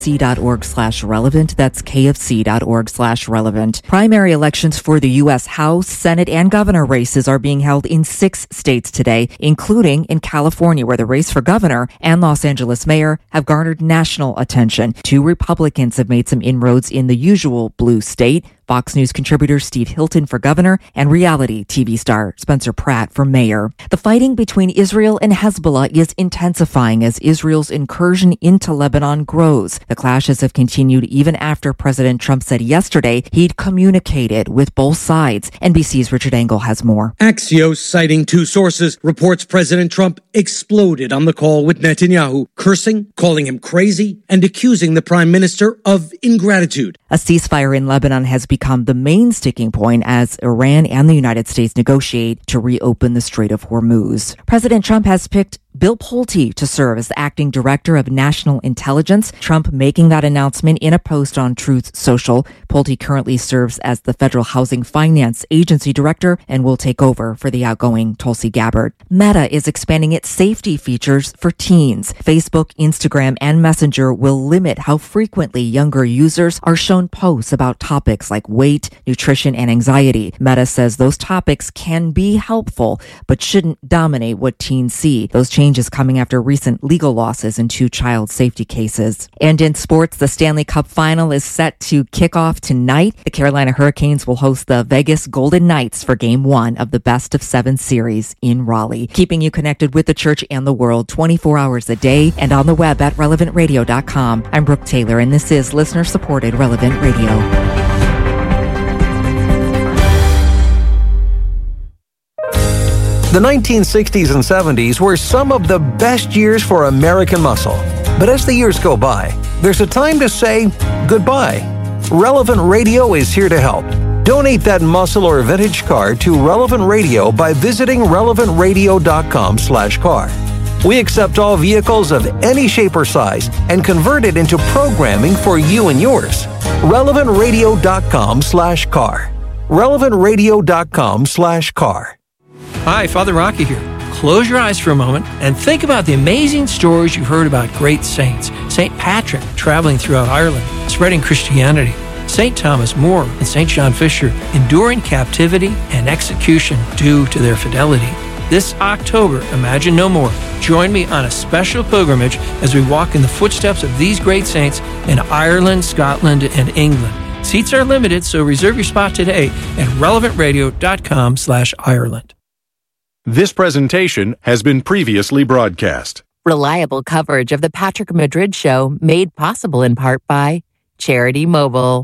kfc.org/relevant. That's kfc.org/relevant. Primary elections for the U.S. House, Senate, and governor races are being held in 6 states today, including in California, where the race for governor and Los Angeles mayor have garnered national attention. 2 Republicans have made some inroads in the usual blue state. Fox News contributor Steve Hilton for governor and reality TV star Spencer Pratt for mayor. The fighting between Israel and Hezbollah is intensifying as Israel's incursion into Lebanon grows. The clashes have continued even after President Trump said yesterday he'd communicated with both sides. NBC's Richard Engel has more. Axios, citing 2 sources, reports President Trump exploded on the call with Netanyahu, cursing, calling him crazy, and accusing the prime minister of ingratitude. A ceasefire in Lebanon has become the main sticking point as Iran and the United States negotiate to reopen the Strait of Hormuz. President Trump has picked Bill Pulte to serve as the acting director of national intelligence. Trump making that announcement in a post on Truth Social. Pulte currently serves as the Federal Housing Finance Agency director and will take over for the outgoing Tulsi Gabbard. Meta is expanding its safety features for teens. Facebook, Instagram, and Messenger will limit how frequently younger users are shown posts about topics like weight, nutrition, and anxiety. Meta says those topics can be helpful, but shouldn't dominate what teens see. Those changes coming after recent legal losses in 2 child safety cases. And in sports, the Stanley Cup final is set to kick off tonight. The Carolina Hurricanes will host the Vegas Golden Knights for Game 1 of the Best of 7 series in Raleigh. Keeping you connected with the church and the world 24 hours a day and on the web at relevantradio.com. I'm Brooke Taylor, and this is listener-supported Relevant Radio. The 1960s and 70s were some of the best years for American muscle. But as the years go by, there's a time to say goodbye. Relevant Radio is here to help. Donate that muscle or vintage car to Relevant Radio by visiting relevantradio.com/car. We accept all vehicles of any shape or size and convert it into programming for you and yours. relevantradio.com/car. relevantradio.com/car. Hi, Father Rocky here. Close your eyes for a moment and think about the amazing stories you've heard about great saints. St. Patrick traveling throughout Ireland, spreading Christianity. St. Thomas More and St. John Fisher enduring captivity and execution due to their fidelity. This October, Imagine No More. Join me on a special pilgrimage as we walk in the footsteps of these great saints in Ireland, Scotland, and England. Seats are limited, so reserve your spot today at relevantradio.com/Ireland. This presentation has been previously broadcast. Reliable coverage of the Patrick Madrid Show made possible in part by Charity Mobile.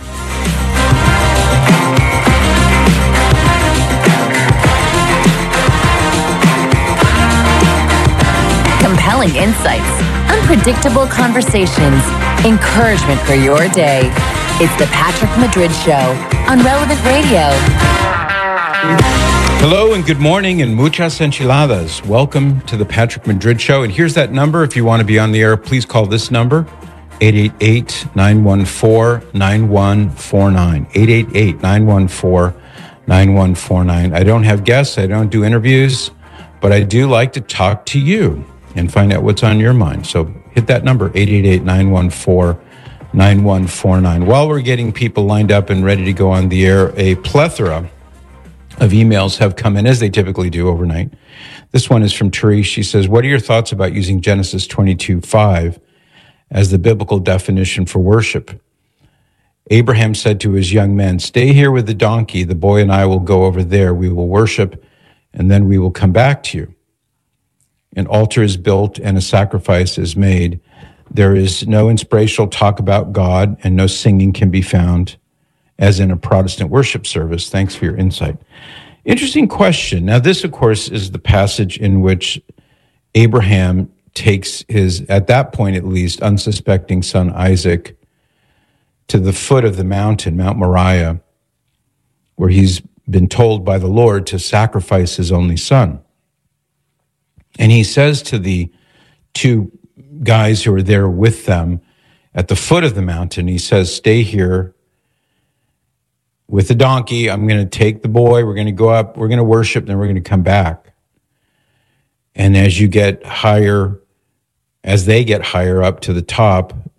Compelling insights, unpredictable conversations, encouragement for your day. It's the Patrick Madrid Show on Relevant Radio. Hello and good morning and muchas enchiladas. Welcome to the Patrick Madrid Show. And here's that number. If you want to be on the air, please call this number, 888-914-9149. 888-914-9149. I don't have guests. I don't do interviews, but I do like to talk to you and find out what's on your mind. So hit that number, 888-914-9149. While we're getting people lined up and ready to go on the air, a plethora of emails have come in, as they typically do overnight. This one is from Therese. She says, what are your thoughts about using Genesis 22:5 as the biblical definition for worship? Abraham said to his young men, stay here with the donkey. The boy and I will go over there. We will worship, and then we will come back to you. An altar is built and a sacrifice is made. There is no inspirational talk about God, and no singing can be found as in a Protestant worship service. Thanks for your insight. Interesting question. Now, this, of course, is the passage in which Abraham takes his, at that point at least, unsuspecting son Isaac to the foot of the mountain, Mount Moriah, where he's been told by the Lord to sacrifice his only son. And he says to the 2 guys who are there with them at the foot of the mountain, he says, stay here with the donkey. I'm going to take the boy. We're going to go up. We're going to worship. Then we're going to come back. And as you get higher, as they get higher up to the top,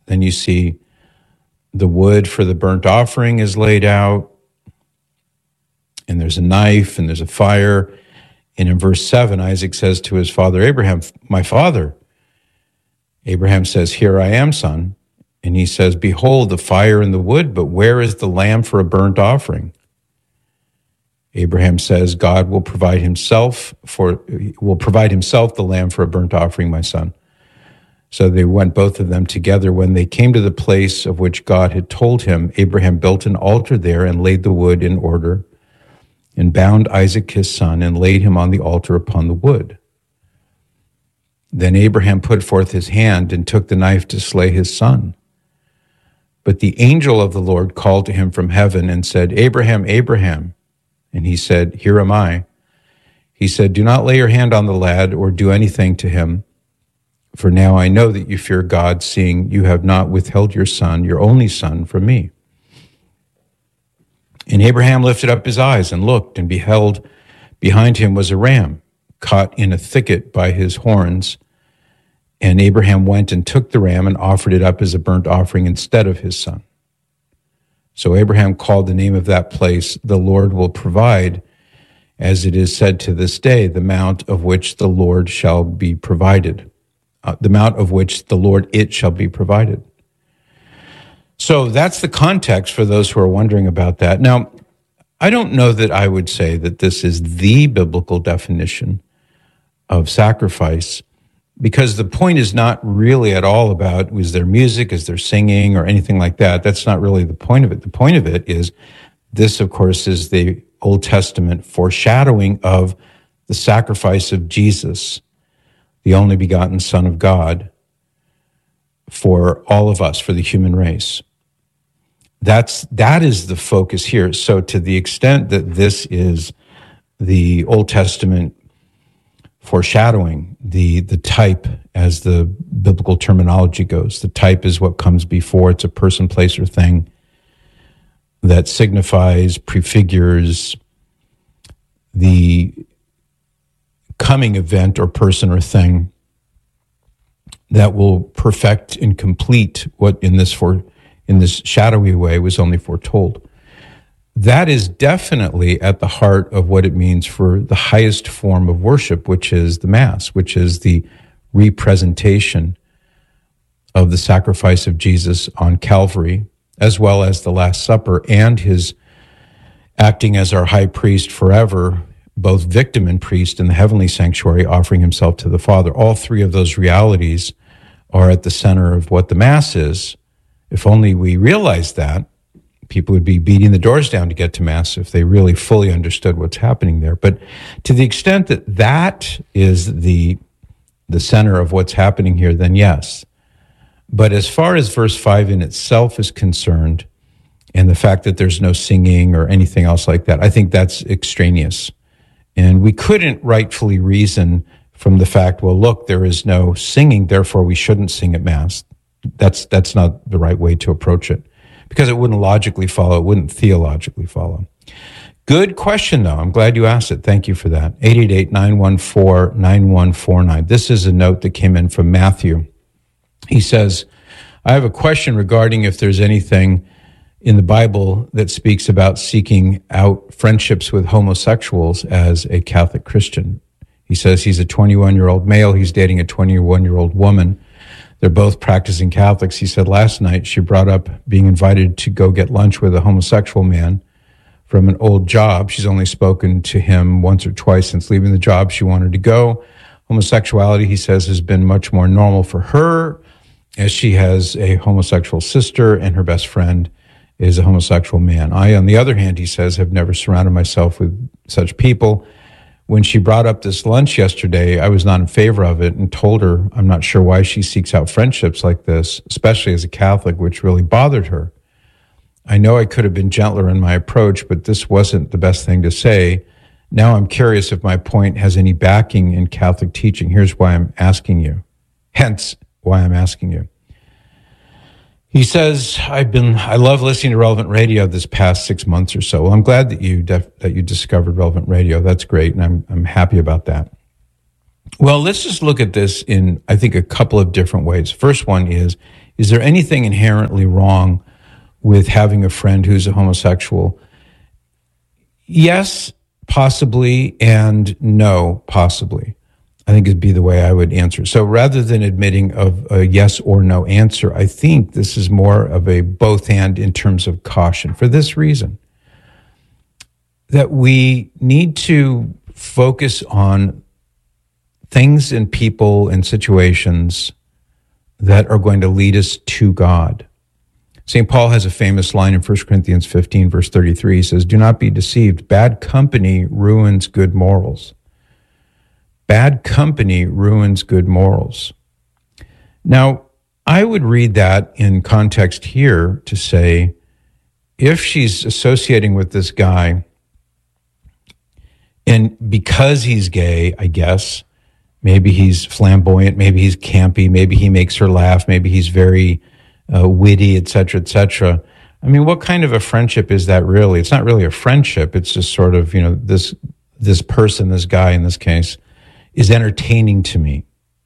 Then you see the wood for the burnt offering is laid out, and there's a knife, and there's a fire. And in verse 7, Isaac says to his father Abraham, "My father." Abraham says, "Here I am, son." And he says, "Behold, the fire and the wood, but where is the lamb for a burnt offering?" Abraham says, "God will provide himself the lamb for a burnt offering, my son." So they went, both of them together. When they came to the place of which God had told him, Abraham built an altar there and laid the wood in order, and bound Isaac his son, and laid him on the altar upon the wood. Then Abraham put forth his hand and took the knife to slay his son. But the angel of the Lord called to him from heaven and said, "Abraham, Abraham." And he said, "Here am I." He said, "Do not lay your hand on the lad or do anything to him. For now I know that you fear God, seeing you have not withheld your son, your only son, from me." And Abraham lifted up his eyes and looked, and beheld, behind him was a ram, caught in a thicket by his horns. And Abraham went and took the ram and offered it up as a burnt offering instead of his son. So Abraham called the name of that place, "The Lord will provide," as it is said to this day, "The mount of which the Lord shall be provided." The mount of which the Lord it shall be provided. So that's the context for those who are wondering about that. Now, I don't know that I would say that this is the biblical definition of sacrifice, because the point is not really at all about, is there music, is there singing, or anything like that. That's not really the point of it. The point of it is, this, of course, is the Old Testament foreshadowing of the sacrifice of Jesus, the only begotten Son of God, for all of us, for the human race. That is the focus here. So to the extent that this is the Old Testament foreshadowing, the type, as the biblical terminology goes, the type is what comes before. It's a person, place, or thing that signifies, prefigures the coming event or person or thing that will perfect and complete what in this shadowy way was only foretold. That is definitely at the heart of what it means for the highest form of worship, which is the Mass, which is the representation of the sacrifice of Jesus on Calvary, as well as the Last Supper and his acting as our high priest forever, both victim and priest in the heavenly sanctuary, offering himself to the Father. All three of those realities are at the center of what the Mass is. If only we realized that, people would be beating the doors down to get to Mass if they really fully understood what's happening there. But to the extent that that is the center of what's happening here, then yes. But as far as verse 5 in itself is concerned, and the fact that there's no singing or anything else like that, I think that's extraneous. And we couldn't rightfully reason from the fact, well, look, there is no singing, therefore we shouldn't sing at Mass. That's not the right way to approach it, because it wouldn't logically follow, it wouldn't theologically follow. Good question, though. I'm glad you asked it. Thank you for that. 888-914-9149. This is a note that came in from Matthew. He says, "I have a question regarding if there's anything in the Bible that speaks about seeking out friendships with homosexuals as a Catholic Christian." He says he's a 21-year-old male. He's dating a 21-year-old woman. They're both practicing Catholics. He said last night she brought up being invited to go get lunch with a homosexual man from an old job. She's only spoken to him once or twice since leaving the job. She wanted to go. Homosexuality, he says, has been much more normal for her, as she has a homosexual sister and her best friend is a homosexual man. I, on the other hand, he says, have never surrounded myself with such people. When she brought up this lunch yesterday, I was not in favor of it and told her I'm not sure why she seeks out friendships like this, especially as a Catholic, which really bothered her. I know I could have been gentler in my approach, but this wasn't the best thing to say. Now I'm curious if my point has any backing in Catholic teaching. Here's why I'm asking you. Hence why I'm asking you. He says, I love listening to Relevant Radio this past 6 months or so. Well, I'm glad that you discovered Relevant Radio. That's great, and I'm happy about that. Well, let's just look at this in, I think, a couple of different ways. First one is Is there anything inherently wrong with having a friend who's a homosexual? Yes, possibly, and no, possibly. I think it'd be the way I would answer. So rather than admitting of a yes or no answer, I think this is more of a both and in terms of caution for this reason, that we need to focus on things and people and situations that are going to lead us to God. St. Paul has a famous line in 1 Corinthians 15, verse 33. He says, "Do not be deceived. Bad company ruins good morals." Bad company ruins good morals. Now, I would read that in context here to say, if she's associating with this guy, and because he's gay, I guess, maybe he's flamboyant, maybe he's campy, maybe he makes her laugh, maybe he's very witty, et cetera, et cetera. I mean, what kind of a friendship is that really? It's not really a friendship. It's just sort of, this person, this guy in this case, is entertaining to me.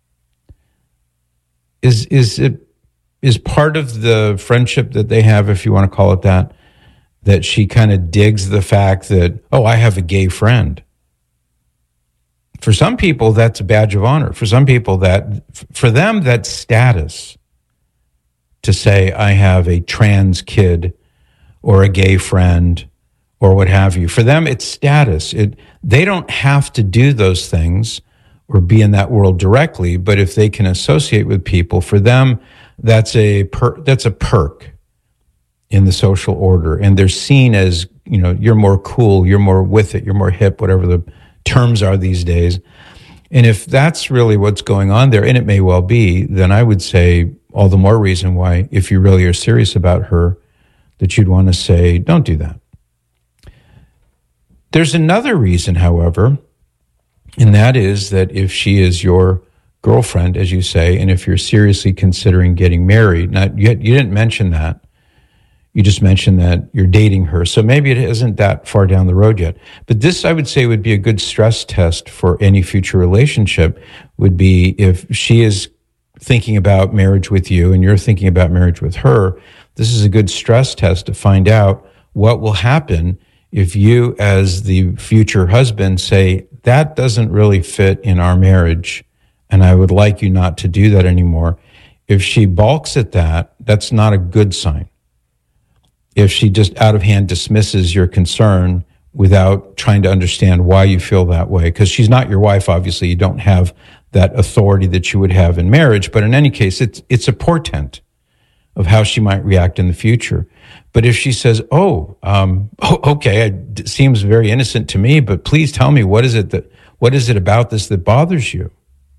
Is part of the friendship that they have, if you want to call it that she kind of digs the fact that, oh, I have a gay friend. For some people, that's a badge of honor. For some people, for them, that's status. To say, I have a trans kid or a gay friend or what have you. For them, it's status. They don't have to do those things or be in that world directly, but if they can associate with people, for them, that's a perk in the social order. And they're seen as, you're more cool, you're more with it, you're more hip, whatever the terms are these days. And if that's really what's going on there, and it may well be, then I would say all the more reason why, if you really are serious about her, that you'd want to say, don't do that. There's another reason, however, and that is that if she is your girlfriend, as you say, and if you're seriously considering getting married, you didn't mention that. You just mentioned that you're dating her. So maybe it isn't that far down the road yet. But this, I would say, would be a good stress test for any future relationship, would be if she is thinking about marriage with you and you're thinking about marriage with her, this is a good stress test to find out what will happen if you, as the future husband, say, that doesn't really fit in our marriage, and I would like you not to do that anymore. If she balks at that, that's not a good sign. If she just out of hand dismisses your concern without trying to understand why you feel that way, because she's not your wife, obviously, you don't have that authority that you would have in marriage, but in any case, it's a portent of how she might react in the future. But if she says, okay, it seems very innocent to me, but please tell me, what is it about this that bothers you?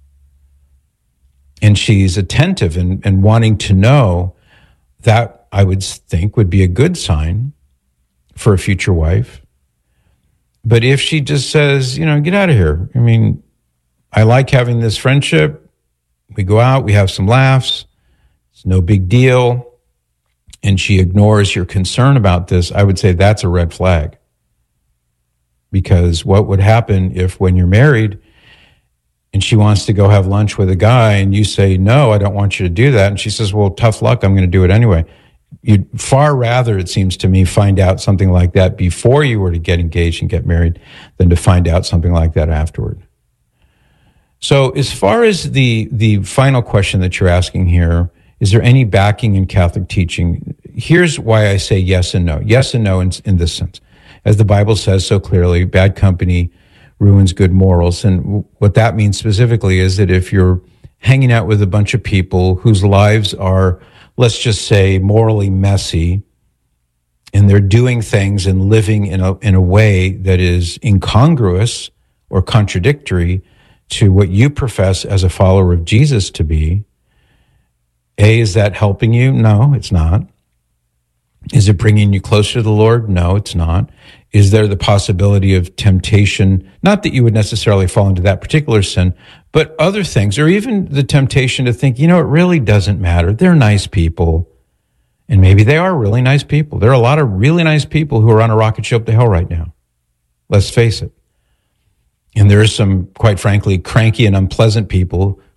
And she's attentive and wanting to know, that I would think would be a good sign for a future wife. But if she just says, get out of here. I mean, I like having this friendship. We go out, we have some laughs. It's no big deal. And she ignores your concern about this, I would say that's a red flag. Because what would happen if when you're married and she wants to go have lunch with a guy and you say, no, I don't want you to do that. And she says, well, tough luck, I'm going to do it anyway. You'd far rather, it seems to me, find out something like that before you were to get engaged and get married than to find out something like that afterward. So as far as the final question that you're asking here, is there any backing in Catholic teaching? Here's why I say yes and no. Yes and no in this sense. As the Bible says so clearly, bad company ruins good morals. And what that means specifically is that if you're hanging out with a bunch of people whose lives are, let's just say, morally messy, and they're doing things and living in a way that is incongruous or contradictory to what you profess as a follower of Jesus to be, is that helping you? No, it's not. Is it bringing you closer to the Lord? No, it's not. Is there the possibility of temptation? Not that you would necessarily fall into that particular sin, but other things, or even the temptation to think, it really doesn't matter. They're nice people. And maybe they are really nice people. There are a lot of really nice people who are on a rocket ship to hell right now. Let's face it. And there are some, quite frankly, cranky and unpleasant people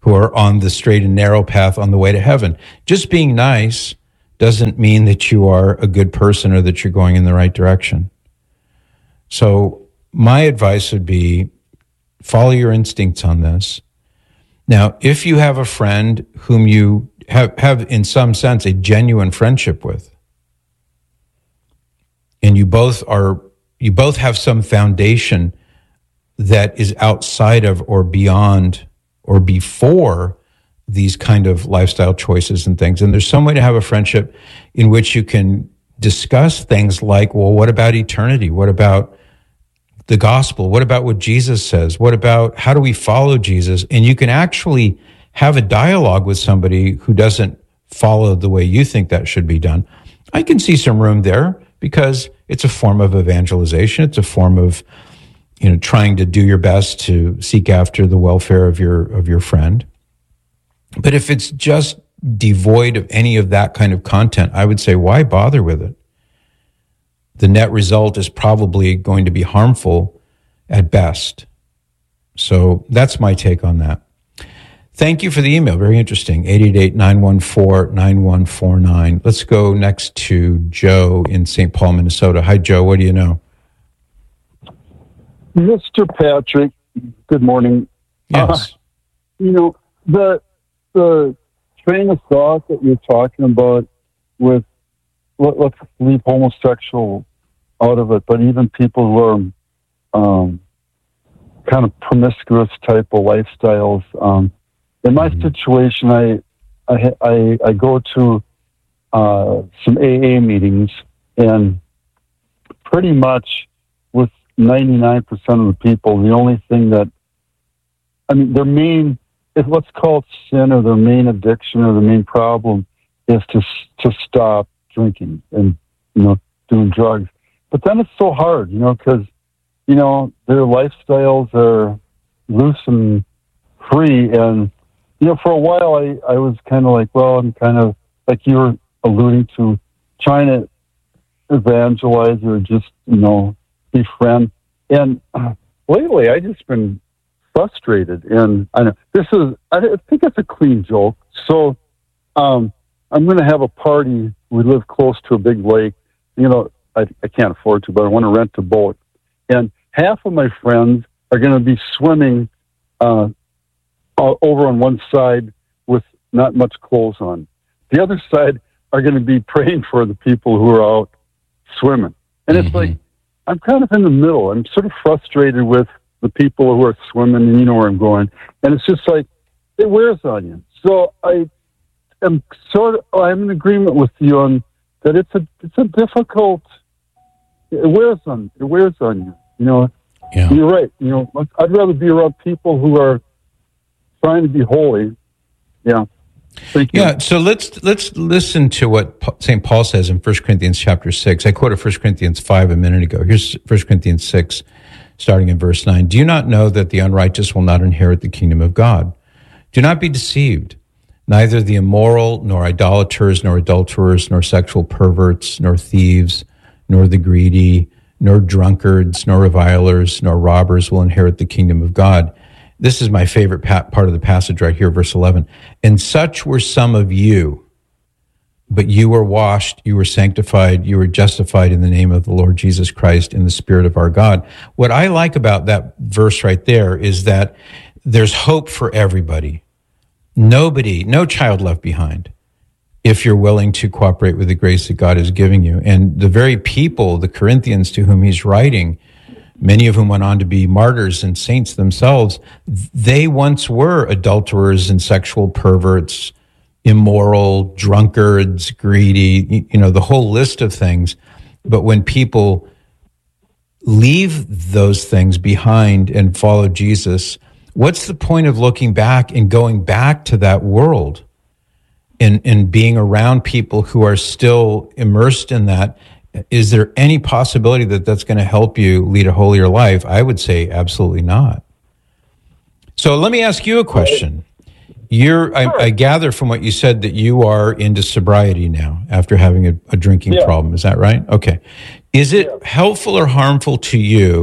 who are on the straight and narrow path on the way to heaven. Just being nice doesn't mean that you are a good person or that you're going in the right direction. So my advice would be follow your instincts on this. Now, if you have a friend whom you have in some sense a genuine friendship with, and you both have some foundation that is outside of or beyond or before these kind of lifestyle choices and things, and there's some way to have a friendship in which you can discuss things like, well, what about eternity? What about the gospel? What about what Jesus says? What about how do we follow Jesus? And you can actually have a dialogue with somebody who doesn't follow the way you think that should be done. I can see some room there because it's a form of evangelization. It's a form of, trying to do your best to seek after the welfare of your friend. But if it's just devoid of any of that kind of content, I would say, why bother with it? The net result is probably going to be harmful at best. So that's my take on that. Thank you for the email. Very interesting. 888-914-9149. Let's go next to Joe in St. Paul, Minnesota. Hi, Joe. What do you know? Mr. Patrick, good morning. Yes. The train of thought that you're talking about with, let's leave homosexual out of it, but even people who are kind of promiscuous type of lifestyles. In my situation, I go to some AA meetings, and pretty much with 99% of the people, the only thing that, their main, let's call it sin, or their main addiction or the main problem is to stop drinking and, doing drugs. But then it's so hard, because, their lifestyles are loose and free. And, for a while I was kind of like, well, I'm kind of like you were alluding to, trying to evangelize or just, befriend. And lately I just been frustrated. And I think it's a clean joke. So, I'm going to have a party. We live close to a big lake. I can't afford to, but I want to rent a boat. And half of my friends are going to be swimming over on one side with not much clothes on. The other side are going to be praying for the people who are out swimming. And it's like, I'm kind of in the middle. I'm sort of frustrated with the people who are swimming, and you know where I'm going. And it's just like, it wears on you. So I'm in agreement with you on that. It's a difficult. It wears on you. Yeah. You're right. I'd rather be around people who are trying to be holy. Yeah. Thank you. Yeah. So let's listen to what St. Paul says in 1 Corinthians chapter 6. I quoted 1 Corinthians 5 a minute ago. Here's 1 Corinthians 6, starting in verse 9. Do you not know that the unrighteous will not inherit the kingdom of God? Do not be deceived. Neither the immoral, nor idolaters, nor adulterers, nor sexual perverts, nor thieves, nor the greedy, nor drunkards, nor revilers, nor robbers will inherit the kingdom of God. This is my favorite part of the passage right here, verse 11. And such were some of you, but you were washed, you were sanctified, you were justified in the name of the Lord Jesus Christ in the Spirit of our God. What I like about that verse right there is that there's hope for everybody. No child left behind, if you're willing to cooperate with the grace that God is giving you. And the very people, the Corinthians to whom he's writing, many of whom went on to be martyrs and saints themselves, they once were adulterers and sexual perverts, immoral, drunkards, greedy, the whole list of things. But when people leave those things behind and follow Jesus, what's the point of looking back and going back to that world and being around people who are still immersed in that? Is there any possibility that that's going to help you lead a holier life? I would say absolutely not. So let me ask you a question. I gather from what you said that you are into sobriety now after having a drinking problem. Is that right? Okay. Is it helpful or harmful to you,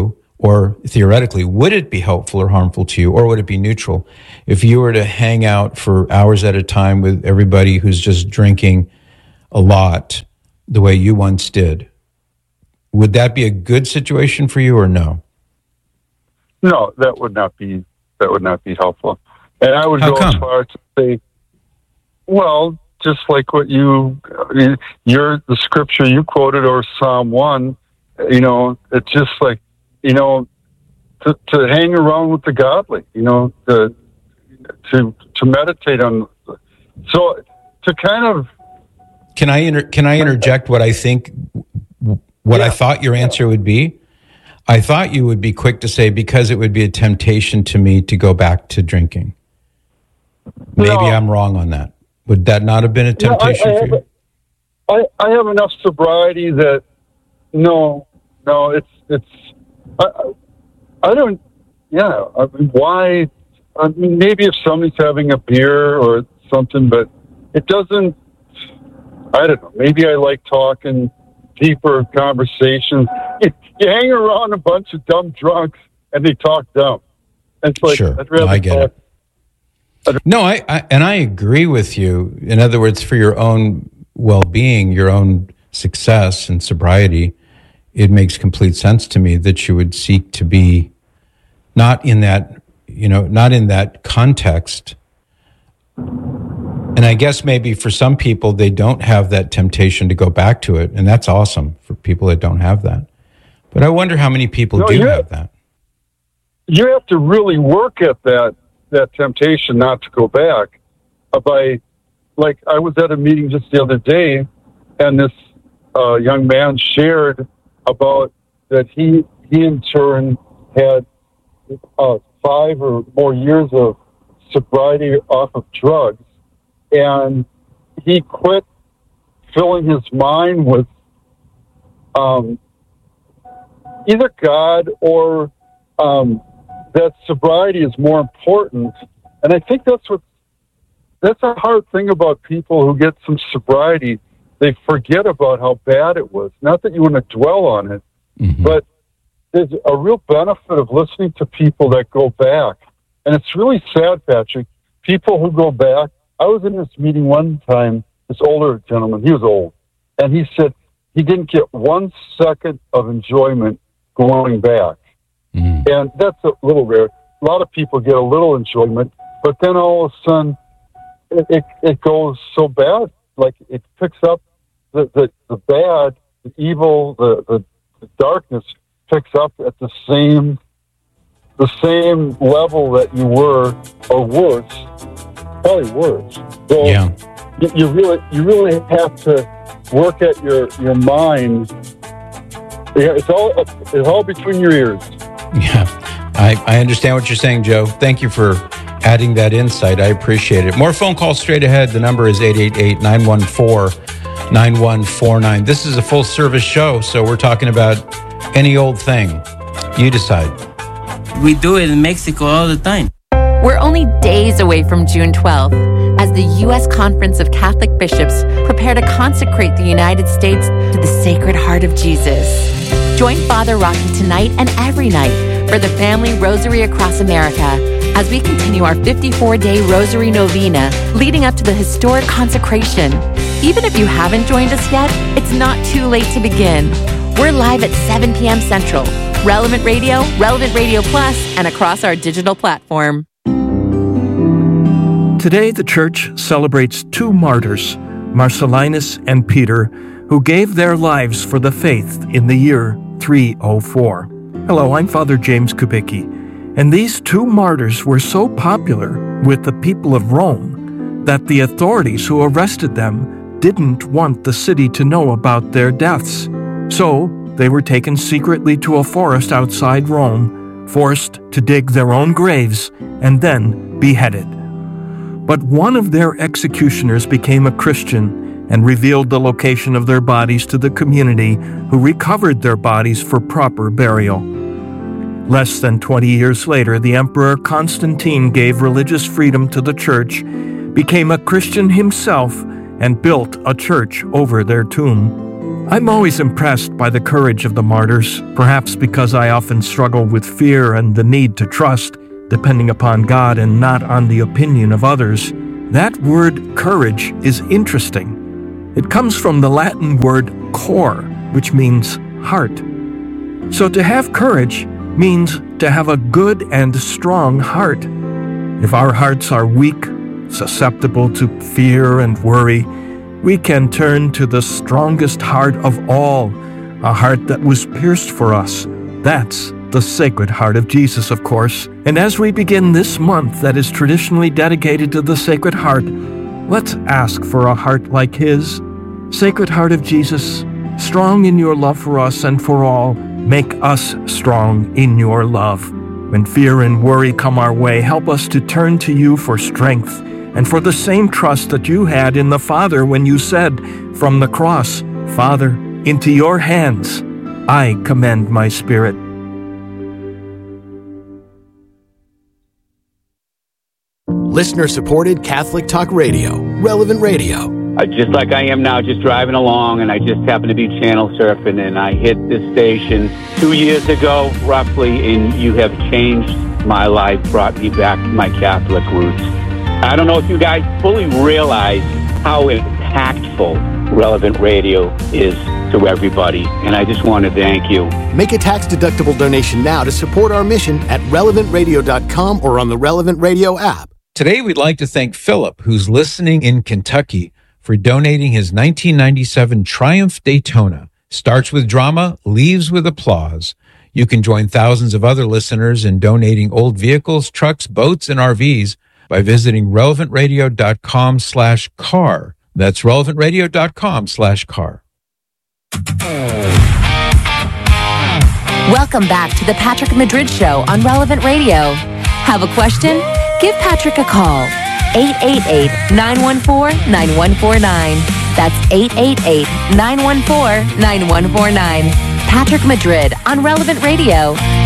or theoretically, would it be helpful or harmful to you, or would it be neutral if you were to hang out for hours at a time with everybody who's just drinking a lot the way you once did? Would that be a good situation for you or no? No, that would not be helpful. And I would How go come? as far to say, well, just like what the scripture you quoted, or Psalm 1, it's just like, to hang around with the godly, to meditate on. So to kind of. Can I interject what I think, I thought your answer would be? I thought you would be quick to say, because it would be a temptation to me to go back to drinking. Maybe I'm wrong on that. Would that not have been a temptation for you? I have enough sobriety that I don't. Yeah, I mean, why? I mean, maybe if somebody's having a beer or something, but it doesn't. I don't know. Maybe I like talking deeper conversations. You hang around a bunch of dumb drunks and they talk dumb. It's like, sure, I'd rather I get it. No, I agree with you. In other words, for your own well-being, your own success and sobriety, it makes complete sense to me that you would seek to be not in that context. And I guess maybe for some people, they don't have that temptation to go back to it. And that's awesome for people that don't have that. But I wonder how many people do have that. You have to really work at that temptation not to go back. I was at a meeting just the other day, and this young man shared about that he in turn had 5 or more years of sobriety off of drugs, and he quit filling his mind with either God or that sobriety is more important. And I think that's a hard thing about people who get some sobriety. They forget about how bad it was. Not that you want to dwell on it, but there's a real benefit of listening to people that go back. And it's really sad, Patrick. People who go back. I was in this meeting one time, this older gentleman, he was old, and he said he didn't get 1 second of enjoyment going back. And that's a little rare. A lot of people get a little enjoyment, but then all of a sudden it goes so bad. Like it picks up the bad, the evil, the darkness picks up at the same level that you were, or worse, probably worse. So you really have to work at your mind. Yeah, it's all between your ears. Yeah, I understand what you're saying, Joe. Thank you for adding that insight. I appreciate it. More phone calls straight ahead. The number is 888-914-9149. This is a full-service show, so we're talking about any old thing. You decide. We do it in Mexico all the time. We're only days away from June 12th as the U.S. Conference of Catholic Bishops prepare to consecrate the United States to the Sacred Heart of Jesus. Join Father Rocky tonight and every night for the Family Rosary Across America as we continue our 54-day Rosary Novena leading up to the historic consecration. Even if you haven't joined us yet, it's not too late to begin. We're live at 7 p.m. Central, Relevant Radio, Relevant Radio Plus, and across our digital platform. Today, the Church celebrates 2 martyrs, Marcellinus and Peter, who gave their lives for the faith in the year 304. Hello, I'm Father James Kubicki, and these 2 martyrs were so popular with the people of Rome that the authorities who arrested them didn't want the city to know about their deaths. So they were taken secretly to a forest outside Rome, forced to dig their own graves, and then beheaded. But one of their executioners became a Christian and revealed the location of their bodies to the community, who recovered their bodies for proper burial. Less than 20 years later, the Emperor Constantine gave religious freedom to the church, became a Christian himself, and built a church over their tomb. I'm always impressed by the courage of the martyrs, perhaps because I often struggle with fear and the need to trust, depending upon God and not on the opinion of others. That word courage is interesting. It comes from the Latin word cor, which means heart. So to have courage means to have a good and strong heart. If our hearts are weak, susceptible to fear and worry, we can turn to the strongest heart of all, a heart that was pierced for us. That's the Sacred Heart of Jesus, of course. And as we begin this month that is traditionally dedicated to the Sacred Heart, let's ask for a heart like His. Sacred Heart of Jesus, strong in your love for us and for all, make us strong in your love. When fear and worry come our way, help us to turn to you for strength and for the same trust that you had in the Father when you said from the cross, Father, into your hands I commend my spirit. Listener-supported Catholic Talk Radio, Relevant Radio. Just like I am now, just driving along, and I just happened to be channel surfing, and I hit this station 2 years ago, roughly, and you have changed my life, brought me back to my Catholic roots. I don't know if you guys fully realize how impactful Relevant Radio is to everybody, and I just want to thank you. Make a tax-deductible donation now to support our mission at relevantradio.com or on the Relevant Radio app. Today, we'd like to thank Philip, who's listening in Kentucky, for donating his 1997 Triumph Daytona. Starts with drama, leaves with applause. You can join thousands of other listeners in donating old vehicles, trucks, boats, and RVs by visiting relevantradio.com/car. That's relevantradio.com/car. Welcome back to the Patrick Madrid Show on Relevant Radio. Have a question? Give Patrick a call. 888-914-9149. That's 888-914-9149. Patrick Madrid on Relevant Radio.